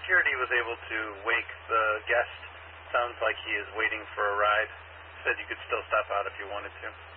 security was able to wake the guest. Sounds like he is waiting for a ride. Said you could still stop out if you wanted to.